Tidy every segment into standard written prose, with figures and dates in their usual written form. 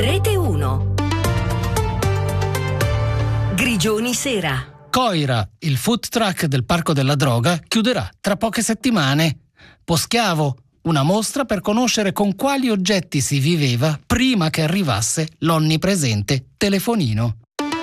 Rete 1. Grigioni sera. Coira, il food truck del Parco della Droga, chiuderà tra poche settimane. Poschiavo, una mostra per conoscere con quali oggetti si viveva prima che arrivasse l'onnipresente telefonino.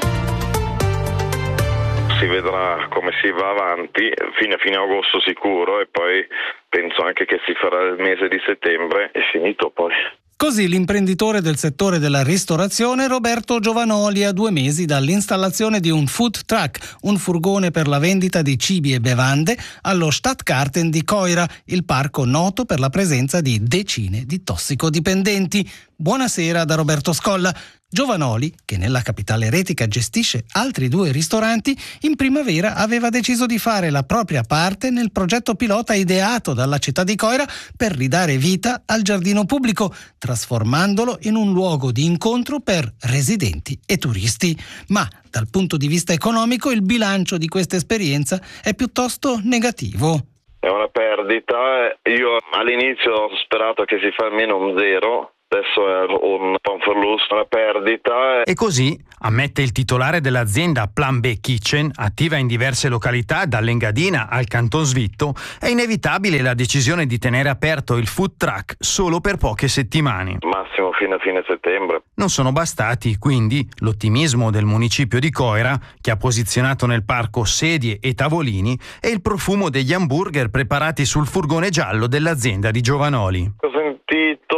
Si vedrà come si va avanti, fine agosto sicuro, e poi penso anche che si farà il mese di settembre e finito poi. Così l'imprenditore del settore della ristorazione Roberto Giovanoli, a 2 mesi dall'installazione di un food truck, un furgone per la vendita di cibi e bevande, allo Stadtgarten di Coira, il parco noto per la presenza di decine di tossicodipendenti. Buonasera da Roberto Scolla. Giovanoli, che nella capitale eretica gestisce altri 2 ristoranti, in primavera aveva deciso di fare la propria parte nel progetto pilota ideato dalla città di Coira per ridare vita al giardino pubblico, trasformandolo in un luogo di incontro per residenti e turisti. Ma dal punto di vista economico il bilancio di questa esperienza è piuttosto negativo. È una perdita. Io all'inizio ho sperato che si fa almeno un zero. Adesso è un Panferlust, una perdita. E così, ammette il titolare dell'azienda Plan B Kitchen, attiva in diverse località dall'Engadina al Canton Svitto, è inevitabile la decisione di tenere aperto il food truck solo per poche settimane. Massimo fino a fine settembre. Non sono bastati, quindi, l'ottimismo del municipio di Coira, che ha posizionato nel parco sedie e tavolini, e il profumo degli hamburger preparati sul furgone giallo dell'azienda di Giovanoli. Ho sentito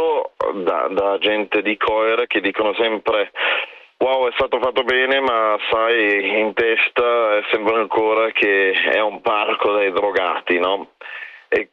da gente di Coira che dicono sempre: wow, è stato fatto bene, ma sai, in testa sembra ancora che è un parco dei drogati, no? E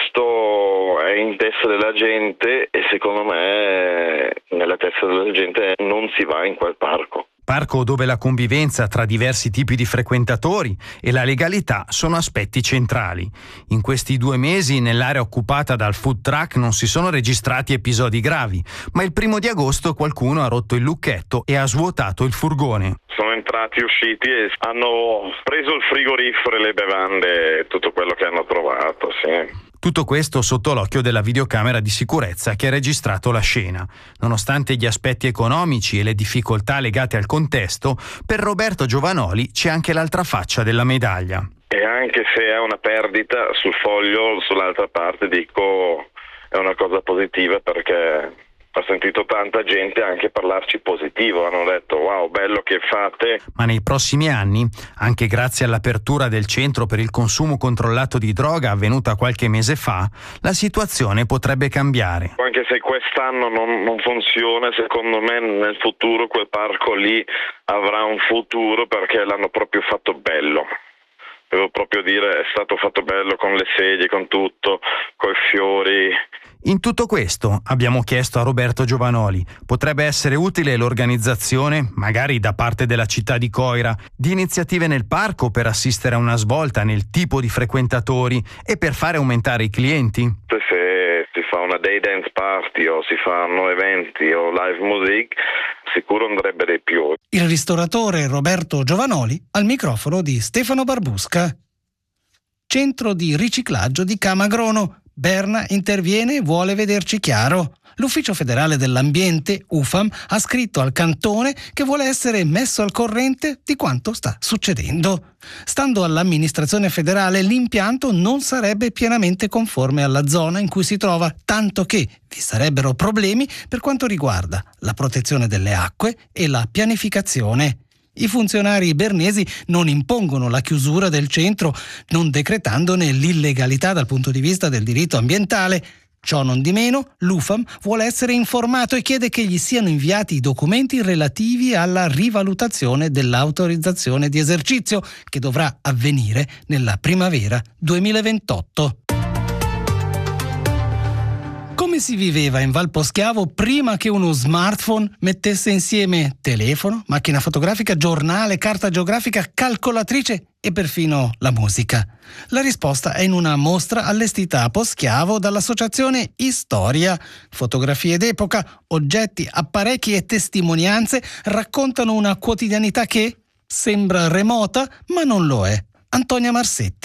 questo è in testa della gente, e secondo me nella testa della gente non si va in quel parco. Parco dove la convivenza tra diversi tipi di frequentatori e la legalità sono aspetti centrali. In questi 2 mesi nell'area occupata dal food truck non si sono registrati episodi gravi, ma il 1 agosto qualcuno ha rotto il lucchetto e ha svuotato il furgone. Sono entrati, usciti e hanno preso il frigorifero e le bevande, tutto quello che hanno trovato, sì. Tutto questo sotto l'occhio della videocamera di sicurezza che ha registrato la scena. Nonostante gli aspetti economici e le difficoltà legate al contesto, per Roberto Giovanoli c'è anche l'altra faccia della medaglia. E anche se è una perdita, sul foglio, sull'altra parte, dico è una cosa positiva, perché ho sentito tanta gente anche parlarci positivo, hanno detto wow, bello che fate. Ma nei prossimi anni, anche grazie all'apertura del centro per il consumo controllato di droga avvenuta qualche mese fa, la situazione potrebbe cambiare. Anche se quest'anno non funziona, secondo me nel futuro quel parco lì avrà un futuro, perché l'hanno proprio fatto bello. Devo proprio dire, è stato fatto bello con le sedie, con tutto, coi fiori. In tutto questo abbiamo chiesto a Roberto Giovanoli: potrebbe essere utile l'organizzazione, magari da parte della città di Coira, di iniziative nel parco per assistere a una svolta nel tipo di frequentatori e per fare aumentare i clienti? Se si fa una day dance party o si fanno eventi o live music, sicuro andrebbe di più. Il ristoratore Roberto Giovanoli al microfono di Stefano Barbusca. Centro di riciclaggio di Camagrono. Berna interviene e vuole vederci chiaro. L'Ufficio federale dell'ambiente, UFAM, ha scritto al cantone che vuole essere messo al corrente di quanto sta succedendo. Stando all'amministrazione federale, l'impianto non sarebbe pienamente conforme alla zona in cui si trova, tanto che vi sarebbero problemi per quanto riguarda la protezione delle acque e la pianificazione. I funzionari bernesi non impongono la chiusura del centro, non decretandone l'illegalità dal punto di vista del diritto ambientale. Ciò non di meno, l'UFAM vuole essere informato e chiede che gli siano inviati i documenti relativi alla rivalutazione dell'autorizzazione di esercizio, che dovrà avvenire nella primavera 2028. Come si viveva in Val Poschiavo prima che uno smartphone mettesse insieme telefono, macchina fotografica, giornale, carta geografica, calcolatrice e perfino la musica? La risposta è in una mostra allestita a Poschiavo dall'associazione Istoria. Fotografie d'epoca, oggetti, apparecchi e testimonianze raccontano una quotidianità che sembra remota, ma non lo è. Antonia Marsetti.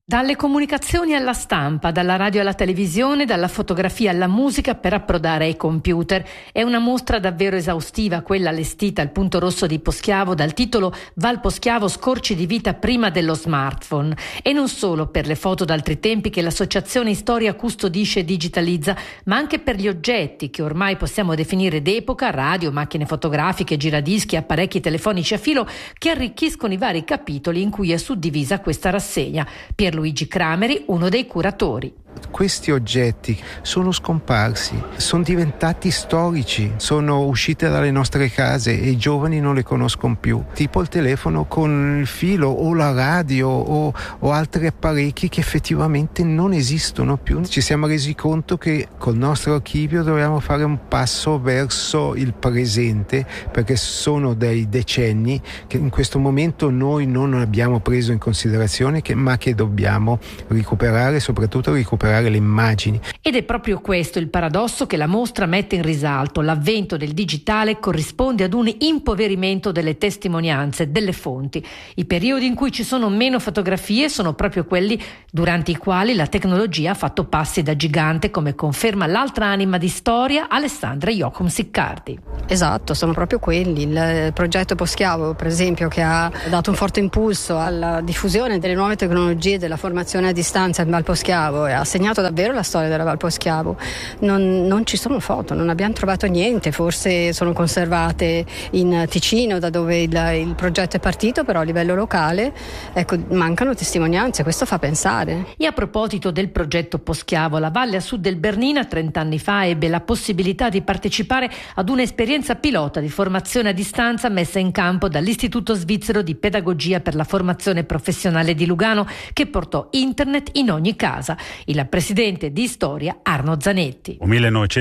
Dalle comunicazioni alla stampa, dalla radio alla televisione, dalla fotografia alla musica per approdare ai computer. È una mostra davvero esaustiva, quella allestita al Punto Rosso di Poschiavo dal titolo Val Poschiavo, scorci di vita prima dello smartphone. E non solo per le foto d'altri tempi che l'associazione Storia custodisce e digitalizza, ma anche per gli oggetti che ormai possiamo definire d'epoca, radio, macchine fotografiche, giradischi, apparecchi telefonici a filo, che arricchiscono i vari capitoli in cui è suddivisa questa rassegna. Pierluigi Crameri, uno dei curatori. Questi oggetti sono scomparsi, sono diventati storici, sono usciti dalle nostre case e i giovani non le conoscono più, tipo il telefono con il filo o la radio o altri apparecchi che effettivamente non esistono più. Ci siamo resi conto che col nostro archivio dobbiamo fare un passo verso il presente, perché sono dei decenni che in questo momento noi non abbiamo preso in considerazione, ma che dobbiamo recuperare, soprattutto recuperare le immagini. Ed è proprio questo il paradosso che la mostra mette in risalto. L'avvento del digitale corrisponde ad un impoverimento delle testimonianze, delle fonti. I periodi in cui ci sono meno fotografie sono proprio quelli durante i quali la tecnologia ha fatto passi da gigante, come conferma l'altra anima di Storia, Alessandra Joachim Siccardi. Esatto, sono proprio quelli. Il progetto Poschiavo, per esempio, che ha dato un forte impulso alla diffusione delle nuove tecnologie della formazione a distanza in Val Poschiavo e ha segnato davvero la storia della Val Poschiavo. Non ci sono foto, non abbiamo trovato niente, forse sono conservate in Ticino, da dove il progetto è partito, però a livello locale mancano testimonianze, questo fa pensare. E a proposito del progetto Poschiavo, la valle a sud del Bernina 30 anni fa ebbe la possibilità di partecipare ad un'esperienza pilota di formazione a distanza messa in campo dall'Istituto Svizzero di Pedagogia per la Formazione Professionale di Lugano, che portò internet in ogni casa. Il presidente di Storia, Arno Zanetti. Il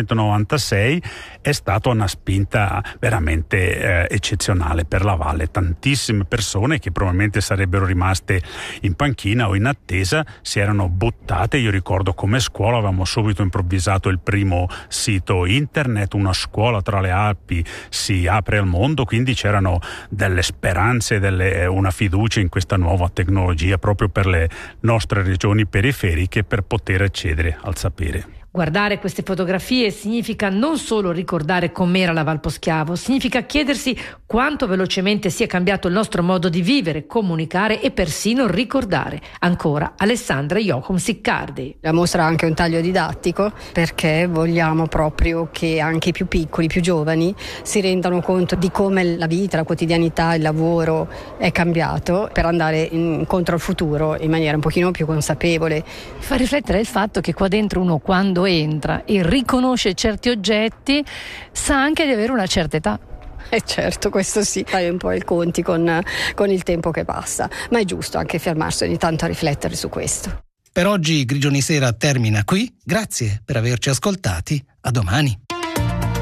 1996 è stata una spinta veramente eccezionale per la valle. Tantissime persone che probabilmente sarebbero rimaste in panchina o in attesa si erano buttate. Io ricordo come scuola avevamo subito improvvisato il primo sito internet, una scuola tra le Alpi si apre al mondo, quindi c'erano delle speranze, una fiducia in questa nuova tecnologia proprio per le nostre regioni periferiche, per poter accedere al sapere. Guardare queste fotografie significa non solo ricordare com'era la Val Poschiavo, significa chiedersi quanto velocemente sia cambiato il nostro modo di vivere, comunicare e persino ricordare. Ancora Alessandra Joachim Siccardi. La mostra ha anche un taglio didattico, perché vogliamo proprio che anche i più piccoli, i più giovani si rendano conto di come la vita, la quotidianità, il lavoro è cambiato, per andare incontro al futuro in maniera un pochino più consapevole. Fa riflettere il fatto che qua dentro uno, quando entra e riconosce certi oggetti, sa anche di avere una certa età. Certo, questo sì, fai un po' i conti con il tempo che passa, ma è giusto anche fermarsi ogni tanto a riflettere su questo. Per oggi Grigioni Sera termina qui, grazie per averci ascoltati, a domani.